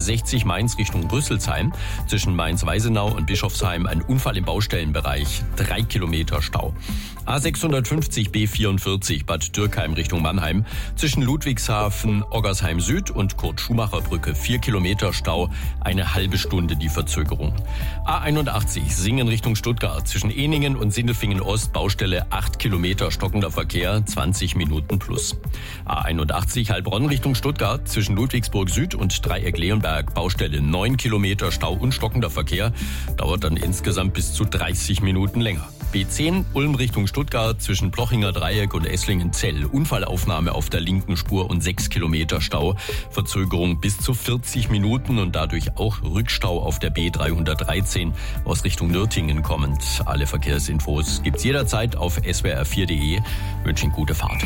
A60 Mainz Richtung Rüsselsheim. Zwischen Mainz-Weisenau und Bischofsheim ein Unfall im Baustellenbereich. 3 Kilometer Stau. A650 B44 Bad Dürkheim Richtung Mannheim. Zwischen Ludwigshafen, Oggersheim Süd und Kurt-Schumacher-Brücke 4 Kilometer Stau. Eine halbe Stunde die Verzögerung. A81 Singen Richtung Stuttgart. Zwischen Ehningen und Sindelfingen Ost Baustelle 8 Kilometer stockender Verkehr, 20 Minuten plus. A81 Heilbronn Richtung Stuttgart. Zwischen Ludwigsburg Süd und Dreieck-Leonberg Baustelle 9 Kilometer Stau und stockender Verkehr. Dauert dann insgesamt bis zu 30 Minuten länger. B10 Ulm Richtung Stuttgart zwischen Plochinger Dreieck und Esslingen-Zell. Unfallaufnahme auf der linken Spur und 6 Kilometer Stau. Verzögerung bis zu 40 Minuten und dadurch auch Rückstau auf der B313 aus Richtung Nürtingen kommend. Alle Verkehrsinfos gibt's jederzeit auf swr4.de. Wünsche Ihnen gute Fahrt.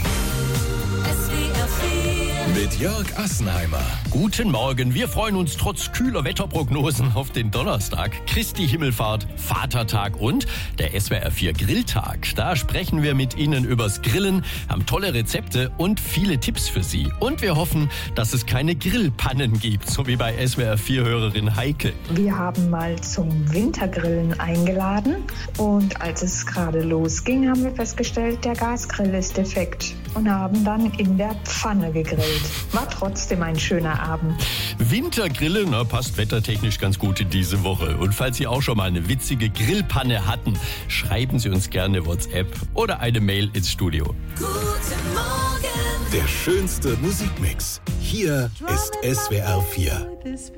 Mit Jörg Assenheimer. Guten Morgen, wir freuen uns trotz kühler Wetterprognosen auf den Donnerstag, Christi Himmelfahrt, Vatertag und der SWR4 Grilltag. Da sprechen wir mit Ihnen übers Grillen, haben tolle Rezepte und viele Tipps für Sie. Und wir hoffen, dass es keine Grillpannen gibt, so wie bei SWR4-Hörerin Heike. Wir haben mal zum Wintergrillen eingeladen und als es gerade losging, haben wir festgestellt, der Gasgrill ist defekt und haben dann in der Pfanne gegrillt. War trotzdem ein schöner Abend. Wintergrillen, passt wettertechnisch ganz gut in diese Woche. Und falls Sie auch schon mal eine witzige Grillpanne hatten, schreiben Sie uns gerne WhatsApp oder eine Mail ins Studio. Guten Morgen. Der schönste Musikmix. Hier ist SWR4.